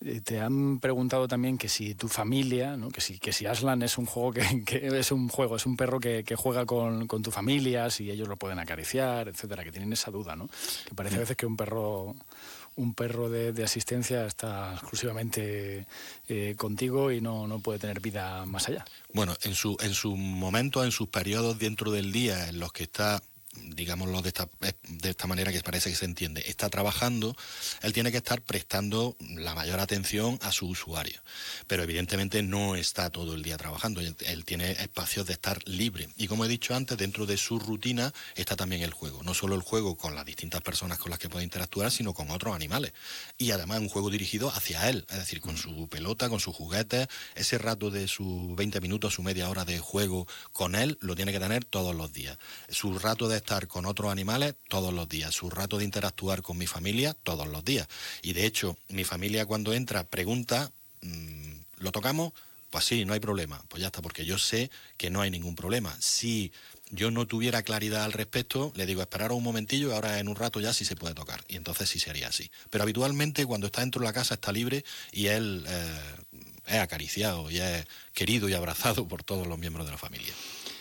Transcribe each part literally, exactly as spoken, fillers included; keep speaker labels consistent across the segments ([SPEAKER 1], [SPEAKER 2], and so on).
[SPEAKER 1] te han preguntado también que si tu familia, ¿no? que si que si Aslan es un juego que, que es un juego, es un perro que, que juega con, con tu familia, si ellos lo pueden acariciar, etcétera, que tienen esa duda, ¿no? Que parece a veces que un perro un perro de, de asistencia está exclusivamente eh, contigo y no, no puede tener vida más allá.
[SPEAKER 2] Bueno, en su en sus momentos, en sus periodos dentro del día en los que está, digámoslo de esta, de esta manera que parece que se entiende, está trabajando, él tiene que estar prestando la mayor atención a su usuario. Pero evidentemente no está todo el día trabajando, él, él tiene espacios de estar libre. Y como he dicho antes, dentro de su rutina está también el juego. No solo el juego con las distintas personas con las que puede interactuar, sino con otros animales. Y además un juego dirigido hacia él, es decir, con su pelota, con sus juguetes. Ese rato de sus veinte minutos, su media hora de juego con él, lo tiene que tener todos los días. Su rato de estar con otros animales todos los días, su rato de interactuar con mi familia todos los días. Y de hecho, mi familia cuando entra pregunta, mmm, ¿lo tocamos? Pues sí, no hay problema. Pues ya está, porque yo sé que no hay ningún problema. Si yo no tuviera claridad al respecto, le digo, esperaros un momentillo y ahora en un rato ya sí se puede tocar. Y entonces sí sería así. Pero habitualmente cuando está dentro de la casa está libre y él eh, es acariciado y es querido y abrazado por todos los miembros de la familia.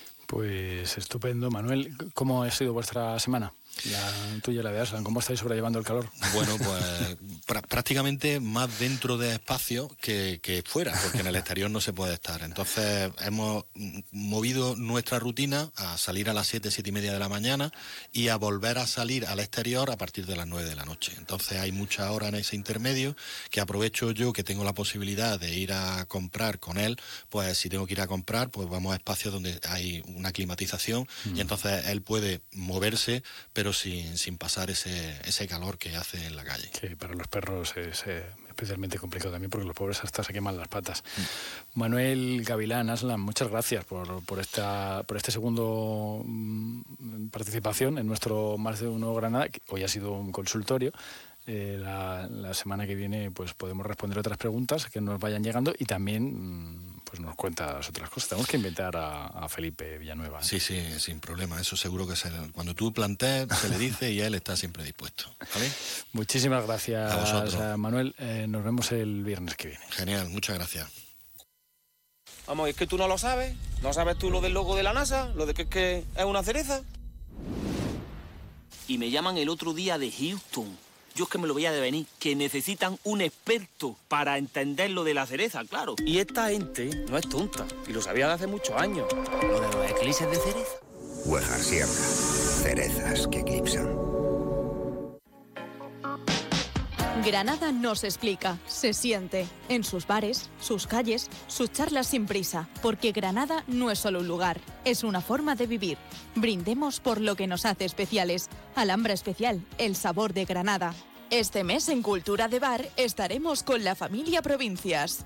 [SPEAKER 1] Pues estupendo. Manuel, ¿cómo ha sido vuestra semana? La tuya y la de Aslan, ¿cómo estáis sobrellevando el calor?
[SPEAKER 2] Bueno, pues pr- prácticamente más dentro de espacio que, que fuera, porque en el exterior no se puede estar. Entonces hemos movido nuestra rutina a salir a las siete, siete y media de la mañana y a volver a salir al exterior a partir de las nueve de la noche. Entonces hay mucha hora en ese intermedio que aprovecho yo, que tengo la posibilidad de ir a comprar con él. Pues si tengo que ir a comprar, pues vamos a espacios donde hay una climatización mm. y entonces él puede moverse, pero sin, sin pasar ese, ese calor que hace en la calle.
[SPEAKER 1] Que para los perros es eh, especialmente complicado también, porque los pobres hasta se queman las patas. Mm. Manuel Gavilán, Aslan, muchas gracias por, por, esta, por este segundo mm, participación en nuestro Más de Uno Granada, que hoy ha sido un consultorio. Eh, la, la semana que viene pues podemos responder otras preguntas que nos vayan llegando y también pues nos cuentas otras cosas. Tenemos que invitar a, a Felipe Villanueva, ¿eh?
[SPEAKER 2] Sí, sí, sin problema. Eso seguro que se, cuando tú plantees se le dice y él está siempre dispuesto. ¿Vale?
[SPEAKER 1] Muchísimas gracias,
[SPEAKER 2] a vosotros.
[SPEAKER 1] Manuel. Eh, nos vemos el viernes que viene.
[SPEAKER 2] Genial, muchas gracias.
[SPEAKER 3] Vamos, es que tú no lo sabes. ¿No sabes tú lo del logo de la NASA? Lo de que es que es una cereza.
[SPEAKER 4] Y me llaman el otro día de Houston. Yo es que me lo veía de venir, que necesitan un experto para entender lo de la cereza, claro.
[SPEAKER 3] Y esta gente no es tonta, y lo sabía de hace muchos años.
[SPEAKER 4] Lo de los eclipses de cereza.
[SPEAKER 5] Huejar Sierra, cerezas que eclipsan.
[SPEAKER 6] Granada nos explica, se siente, en sus bares, sus calles, sus charlas sin prisa, porque Granada no es solo un lugar, es una forma de vivir. Brindemos por lo que nos hace especiales. Alhambra Especial, el sabor de Granada. Este mes en Cultura de Bar estaremos con la familia Provincias.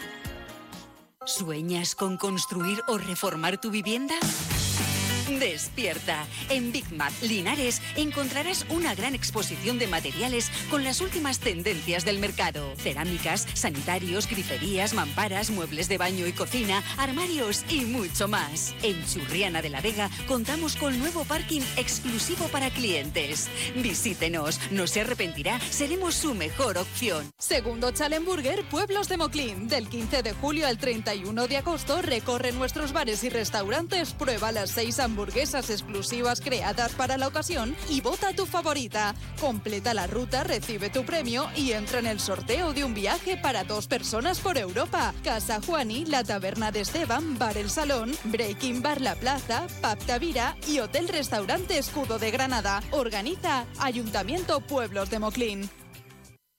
[SPEAKER 7] ¿Sueñas con construir o reformar tu vivienda? Despierta. En Big Mat Linares encontrarás una gran exposición de materiales con las últimas tendencias del mercado. Cerámicas, sanitarios, griferías, mamparas, muebles de baño y cocina, armarios y mucho más. En Churriana de la Vega contamos con nuevo parking exclusivo para clientes. Visítenos, no se arrepentirá, seremos su mejor opción.
[SPEAKER 6] Segundo Chalenburger Pueblos de Moclín. Del quince de julio al treinta y uno de agosto recorre nuestros bares y restaurantes, prueba las seis hamburguesas hamburguesas exclusivas creadas para la ocasión y vota tu favorita. Completa la ruta, recibe tu premio y entra en el sorteo de un viaje para dos personas por Europa. Casa Juani, la Taberna de Esteban, Bar El Salón, Breaking Bar La Plaza, Pub Tavira y Hotel Restaurante Escudo de Granada. Organiza Ayuntamiento Pueblos de Moclín.